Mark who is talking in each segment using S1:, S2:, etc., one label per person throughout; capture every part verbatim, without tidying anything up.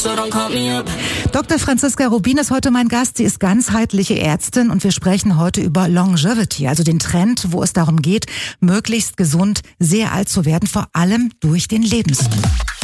S1: Doktor Franziska Rubin ist heute mein Gast. Sie ist ganzheitliche Ärztin und wir sprechen heute über Longevity, also den Trend, wo es darum geht, möglichst gesund sehr alt zu werden, vor allem durch den Lebensstil.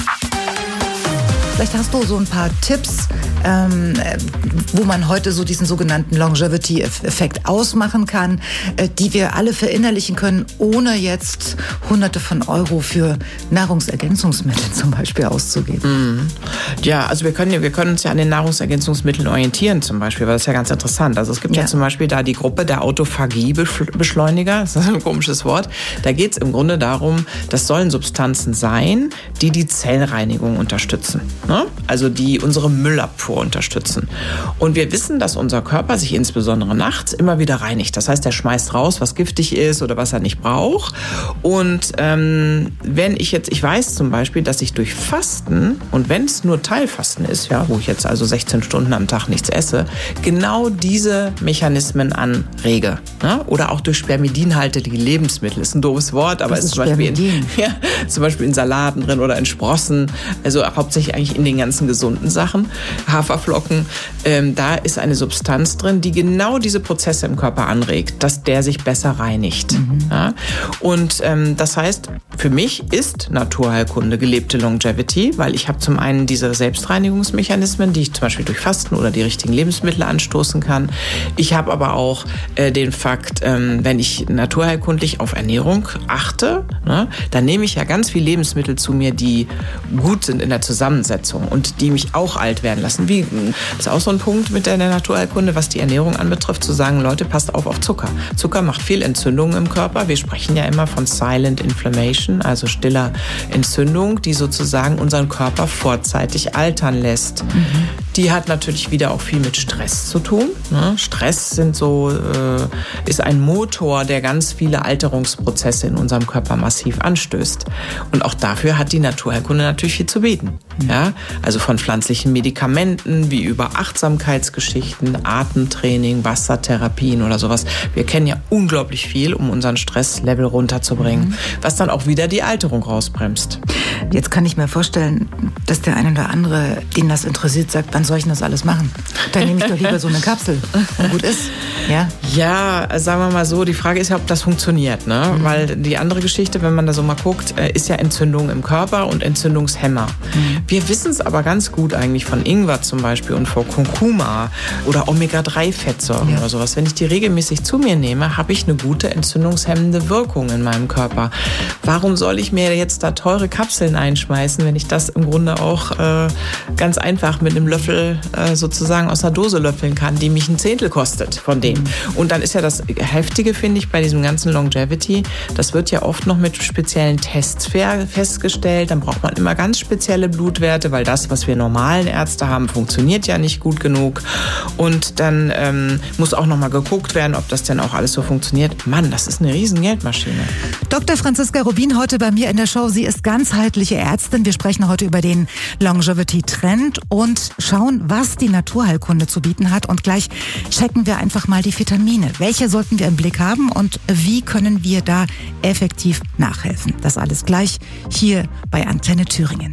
S1: Vielleicht hast du so ein paar Tipps, ähm, wo man heute so diesen sogenannten Longevity-Effekt ausmachen kann, äh, die wir alle verinnerlichen können, ohne jetzt Hunderte von Euro für Nahrungsergänzungsmittel zum Beispiel auszugeben.
S2: Mhm. Ja, also wir können, wir können uns ja an den Nahrungsergänzungsmitteln orientieren zum Beispiel, weil das ist ja ganz interessant. Also es gibt ja, ja zum Beispiel da die Gruppe der Autophagie-Beschleuniger, das ist ein komisches Wort. Da geht es im Grunde darum, das sollen Substanzen sein, die die Zellreinigung unterstützen. Also die unsere Müllabfuhr unterstützen. Und wir wissen, dass unser Körper sich insbesondere nachts immer wieder reinigt. Das heißt, er schmeißt raus, was giftig ist oder was er nicht braucht. Und ähm, wenn ich jetzt, ich weiß zum Beispiel, dass ich durch Fasten, und wenn es nur Teilfasten ist, ja, wo ich jetzt also sechzehn Stunden am Tag nichts esse, genau diese Mechanismen anrege. Ne? Oder auch durch spermidinhaltige Lebensmittel. Ist ein doofes Wort, aber
S1: was
S2: ist zum Beispiel, in, ja, zum Beispiel in Salaten drin oder in Sprossen. Also hauptsächlich eigentlich in den ganzen gesunden Sachen, Haferflocken, ähm, da ist eine Substanz drin, die genau diese Prozesse im Körper anregt, dass der sich besser reinigt. Mhm. Ja? Und ähm, das heißt, für mich ist Naturheilkunde gelebte Longevity, weil ich habe zum einen diese Selbstreinigungsmechanismen, die ich zum Beispiel durch Fasten oder die richtigen Lebensmittel anstoßen kann. Ich habe aber auch äh, den Fakt, ähm, wenn ich naturheilkundlich auf Ernährung achte, ne, dann nehme ich ja ganz viel Lebensmittel zu mir, die gut sind in der Zusammensetzung und die mich auch alt werden lassen. Wie, das ist auch so ein Punkt mit der Naturheilkunde, was die Ernährung anbetrifft, zu sagen, Leute, passt auf auf Zucker. Zucker macht viel Entzündung im Körper. Wir sprechen ja immer von Silent Inflammation, also stiller Entzündung, die sozusagen unseren Körper vorzeitig altern lässt. Mhm. Die hat natürlich wieder auch viel mit Stress zu tun. Stress sind so, äh, ist ein Motor, der ganz viele Alterungsprozesse in unserem Körper massiv anstößt. Und auch dafür hat die Naturheilkunde natürlich viel zu bieten. Mhm. Ja? Also von pflanzlichen Medikamenten wie über Achtsamkeitsgeschichten, Atemtraining, Wassertherapien oder sowas. Wir kennen ja unglaublich viel, um unseren Stresslevel runterzubringen, mhm. was dann auch wieder die Alterung rausbremst.
S1: Jetzt kann ich mir vorstellen, dass der eine oder andere, den das interessiert, sagt, wann soll ich denn das alles machen? Dann nehme ich doch lieber so eine Kapsel und gut ist. Ja,
S2: ja, sagen wir mal so, die Frage ist ja, ob das funktioniert. Ne? Mhm. Weil die andere Geschichte, wenn man da so mal guckt, ist ja Entzündung im Körper und Entzündungshemmer. Mhm. Wir wissen es aber ganz gut eigentlich von Ingwer zum Beispiel und von Kurkuma oder Omega drei Fettsäuren ja. oder sowas. Wenn ich die regelmäßig zu mir nehme, habe ich eine gute entzündungshemmende Wirkung in meinem Körper. Warum soll ich mir jetzt da teure Kapseln einschmeißen, wenn ich das im Grunde auch äh, ganz einfach mit einem Löffel äh, sozusagen aus einer Dose löffeln kann, die mich ein Zehntel kostet von dem. Und dann ist ja das Heftige, finde ich, bei diesem ganzen Longevity, das wird ja oft noch mit speziellen Tests festgestellt. Dann braucht man immer ganz spezielle Blutwerte, weil das, was wir normalen Ärzte haben, funktioniert ja nicht gut genug. Und dann ähm, muss auch noch mal geguckt werden, ob das denn auch alles so funktioniert. Mann, das ist eine riesen Geldmaschine.
S1: Doktor Franziska Rubin heute bei mir in der Show. Sie ist ganzheitliche Ärztin. Wir sprechen heute über den Longevity-Trend und schauen, was die Naturheilkunde zu bieten hat. Und gleich checken wir einfach mal die Vitamine. Welche sollten wir im Blick haben und wie können wir da effektiv nachhelfen? Das alles gleich hier bei Antenne Thüringen.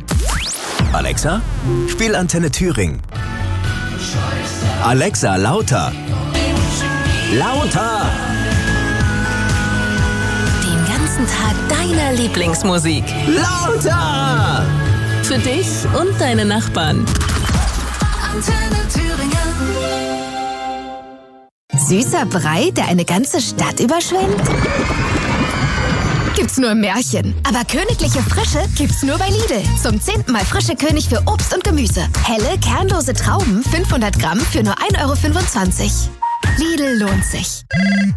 S3: Alexa, spiel Antenne Thüringen. Alexa, lauter. Lauter.
S4: Den ganzen Tag deiner Lieblingsmusik.
S3: Lauter.
S4: Für dich und deine Nachbarn.
S5: Antenne Thüringen.
S6: Süßer Brei, der eine ganze Stadt überschwemmt? Gibt's nur im Märchen. Aber königliche Frische gibt's nur bei Lidl. Zum zehnten Mal frische König für Obst und Gemüse. Helle, kernlose Trauben, fünfhundert Gramm für nur ein Euro fünfundzwanzig. Lidl lohnt sich.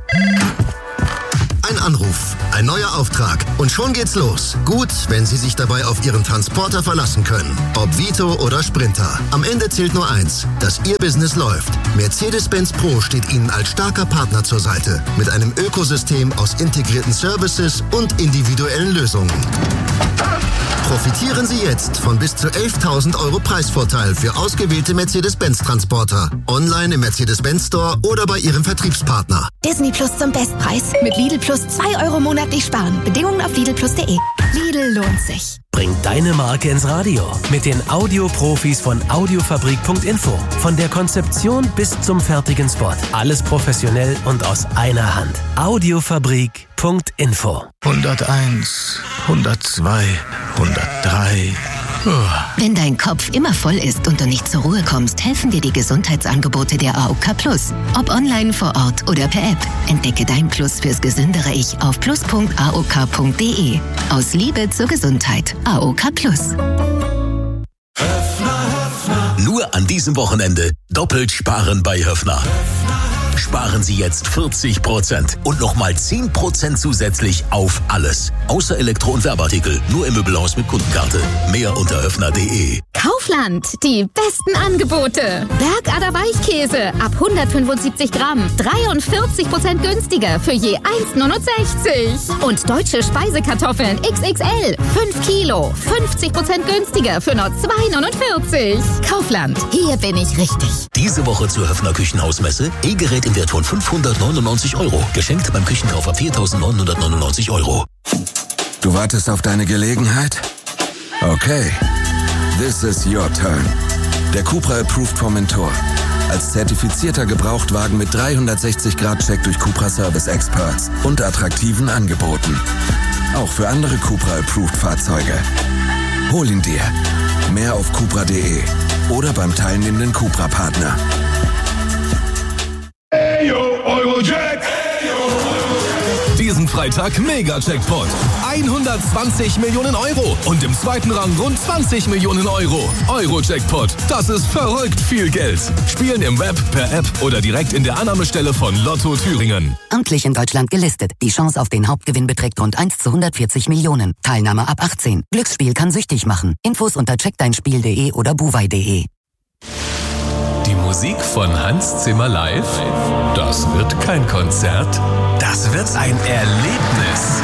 S7: Ein Anruf, ein neuer Auftrag und schon geht's los. Gut, wenn Sie sich dabei auf Ihren Transporter verlassen können. Ob Vito oder Sprinter. Am Ende zählt nur eins, dass Ihr Business läuft. Mercedes-Benz Pro steht Ihnen als starker Partner zur Seite. Mit einem Ökosystem aus integrierten Services und individuellen Lösungen. Profitieren Sie jetzt von bis zu elftausend Euro Preisvorteil für ausgewählte Mercedes-Benz-Transporter. Online im Mercedes-Benz Store oder bei Ihrem Vertriebspartner.
S6: Disney Plus zum Bestpreis. Mit Lidl Plus zwei Euro monatlich sparen. Bedingungen auf lidl plus punkt de. Lidl lohnt sich.
S3: bringt deine Marke ins Radio. Mit den Audioprofis von audiofabrik punkt info. Von der Konzeption bis zum fertigen Spot. Alles professionell und aus einer Hand. audiofabrik punkt info.
S8: hunderteins, hundertzwei, hundertdrei.
S9: Wenn dein Kopf immer voll ist und du nicht zur Ruhe kommst, helfen dir die Gesundheitsangebote der A O K Plus. Ob online, vor Ort oder per App. Entdecke dein Plus fürs gesündere Ich auf plus punkt a o k punkt d e. Aus Liebe zur Gesundheit. A O K Plus.
S3: Nur an diesem Wochenende doppelt sparen bei Höffner. Sparen Sie jetzt vierzig Prozent und nochmal zehn Prozent zusätzlich auf alles. Außer Elektro- und Werbeartikel. Nur im Möbelhaus mit Kundenkarte. Mehr unter höffner punkt d e.
S6: Kaufland, die besten Angebote. Bergader Weichkäse ab hundertfünfundsiebzig Gramm, dreiundvierzig Prozent günstiger für je eins Komma neunundsechzig. Und deutsche Speisekartoffeln X X L, fünf Kilo, fünfzig Prozent günstiger für nur zwei Komma neunundvierzig. Kaufland, hier bin ich richtig.
S3: Diese Woche zur Höffner Küchenhausmesse. E-Gerät im Wert von fünfhundertneunundneunzig Euro. Geschenkt beim Küchenkauf ab viertausendneunhundertneunundneunzig Euro.
S8: Du wartest auf deine Gelegenheit? Okay. This is your turn. Der Cupra Approved Formentor. Als zertifizierter Gebrauchtwagen mit dreihundertsechzig Grad Check durch Cupra Service Experts und attraktiven Angeboten. Auch für andere Cupra Approved Fahrzeuge. Hol ihn dir. Mehr auf cupra punkt d e oder beim teilnehmenden Cupra-Partner.
S10: Eyo, Eurojack! Diesen Freitag Mega-Jackpot. hundertzwanzig Millionen Euro und im zweiten Rang rund zwanzig Millionen Euro. Euro-Jackpot, das ist verrückt viel Geld. Spielen im Web, per App oder direkt in der Annahmestelle von Lotto Thüringen.
S9: Amtlich in Deutschland gelistet. Die Chance auf den Hauptgewinn beträgt rund eins zu hundertvierzig Millionen. Teilnahme ab achtzehn. Glücksspiel kann süchtig machen. Infos unter check dein spiel punkt d e oder buwei punkt d e.
S10: Die Musik von Hans Zimmer live? Das wird kein Konzert, das wird ein Erlebnis.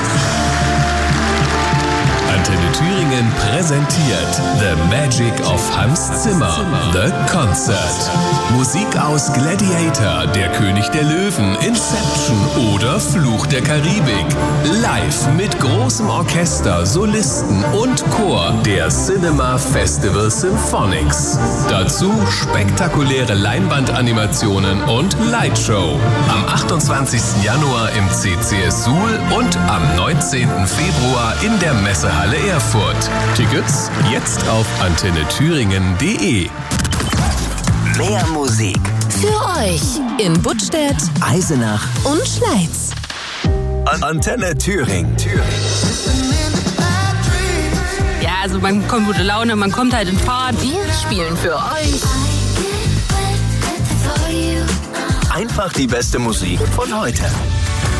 S10: Antenne Thüringen präsentiert The Magic of Hans Zimmer, The Concert. Musik aus Gladiator, Der König der Löwen, Inception oder Fluch der Karibik. Live mit großem Orchester, Solisten und Chor der Cinema Festival Symphonics. Dazu spektakuläre Leinwandanimationen und Lightshow. Am achtundzwanzigsten Januar im C C S Suhl und am neunzehnten Februar in der Messehalle Erfurt. Tickets jetzt auf antenne thüringen punkt d e.
S3: Mehr Musik.
S4: Für euch in Buttstädt,
S3: Eisenach
S4: und Schleiz.
S3: Antenne Thüringen.
S11: Ja, also man bekommt gute Laune, man kommt halt in Fahrt.
S4: Wir spielen für euch
S3: Einfach die beste Musik von heute.